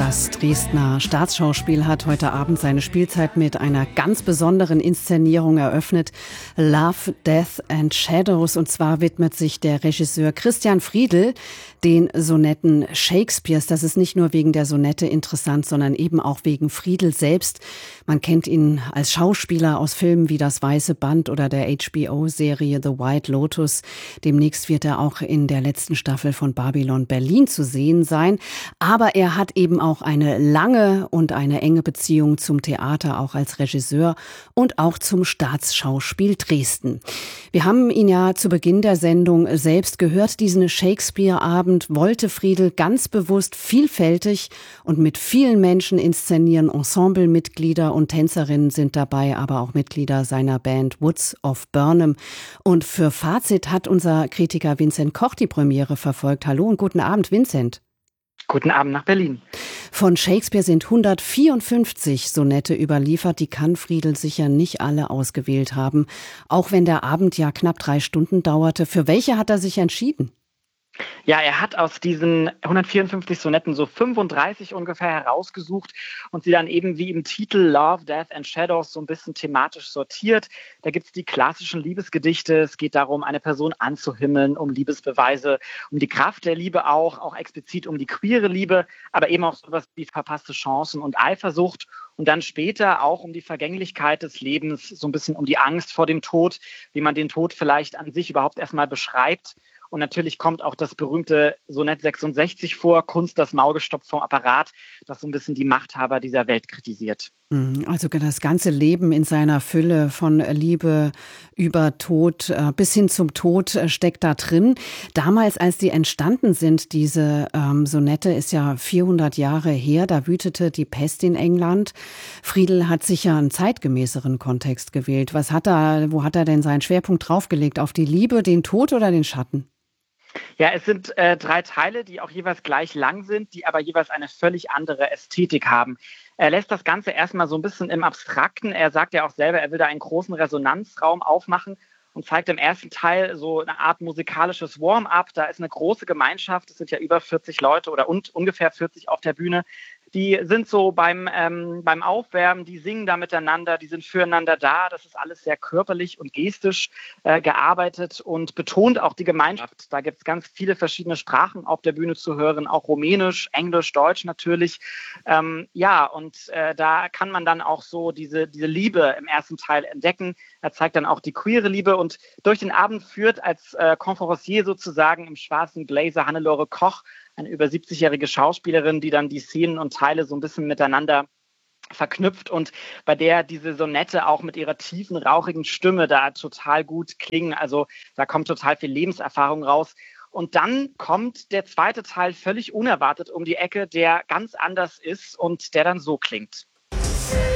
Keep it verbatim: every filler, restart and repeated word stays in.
Das Dresdner Staatsschauspiel hat heute Abend seine Spielzeit mit einer ganz besonderen Inszenierung eröffnet. Love, Death and Shadows. Und zwar widmet sich der Regisseur Christian Friedel den Sonetten Shakespeares. Das ist nicht nur wegen der Sonette interessant, sondern eben auch wegen Friedel selbst. Man kennt ihn als Schauspieler aus Filmen wie Das Weiße Band oder der H B O-Serie The White Lotus. Demnächst wird er auch in der letzten Staffel von Babylon Berlin zu sehen sein. Aber er hat eben auch eine lange und eine enge Beziehung zum Theater, auch als Regisseur und auch zum Staatsschauspiel Dresden. Wir haben ihn ja zu Beginn der Sendung selbst gehört. Diesen Shakespeare-Abend wollte Friedel ganz bewusst vielfältig und mit vielen Menschen inszenieren. Ensemblemitglieder und Tänzerinnen sind dabei, aber auch Mitglieder seiner Band Woods of Burnham. Und für Fazit hat unser Kritiker Vincent Koch die Premiere verfolgt. Hallo und guten Abend, Vincent. Guten Abend nach Berlin. Von Shakespeare sind hundertvierundfünfzig Sonette überliefert. Die kann Friedel sicher nicht alle ausgewählt haben. Auch wenn der Abend ja knapp drei Stunden dauerte. Für welche hat er sich entschieden? Ja, er hat aus diesen hundertvierundfünfzig Sonetten so fünfunddreißig ungefähr herausgesucht und sie dann eben wie im Titel Love, Death and Shadows so ein bisschen thematisch sortiert. Da gibt es die klassischen Liebesgedichte. Es geht darum, eine Person anzuhimmeln, um Liebesbeweise, um die Kraft der Liebe auch, auch explizit um die queere Liebe, aber eben auch sowas wie verpasste Chancen und Eifersucht. Und dann später auch um die Vergänglichkeit des Lebens, so ein bisschen um die Angst vor dem Tod, wie man den Tod vielleicht an sich überhaupt erstmal beschreibt. Und natürlich kommt auch das berühmte Sonett sechsundsechzig vor, Kunst das Maul gestopft vom Apparat, das so ein bisschen die Machthaber dieser Welt kritisiert. Also das ganze Leben in seiner Fülle von Liebe über Tod bis hin zum Tod steckt da drin. Damals, als die entstanden sind, diese ähm, Sonette, ist ja vierhundert Jahre her, da wütete die Pest in England. Friedel hat sicher einen zeitgemäßeren Kontext gewählt. Was hat er, wo hat er denn seinen Schwerpunkt draufgelegt? Auf die Liebe, den Tod oder den Schatten? Ja, es sind äh, drei Teile, die auch jeweils gleich lang sind, die aber jeweils eine völlig andere Ästhetik haben. Er lässt das Ganze erstmal so ein bisschen im Abstrakten. Er sagt ja auch selber, er will da einen großen Resonanzraum aufmachen und zeigt im ersten Teil so eine Art musikalisches Warm-up. Da ist eine große Gemeinschaft, es sind ja über vierzig Leute oder und ungefähr vierzig auf der Bühne. Die sind so beim, ähm, beim Aufwärmen, die singen da miteinander, die sind füreinander da. Das ist alles sehr körperlich und gestisch äh, gearbeitet und betont auch die Gemeinschaft. Da gibt es ganz viele verschiedene Sprachen auf der Bühne zu hören, auch Rumänisch, Englisch, Deutsch natürlich. Ähm, ja, und äh, da kann man dann auch so diese, diese Liebe im ersten Teil entdecken. Er zeigt dann auch die queere Liebe und durch den Abend führt als äh, Conferencier sozusagen im schwarzen Blazer Hannelore Koch, eine über siebzigjährige Schauspielerin, die dann die Szenen und Teile so ein bisschen miteinander verknüpft und bei der diese Sonette auch mit ihrer tiefen, rauchigen Stimme da total gut klingen. Also da kommt total viel Lebenserfahrung raus. Und dann kommt der zweite Teil völlig unerwartet um die Ecke, der ganz anders ist und der dann so klingt.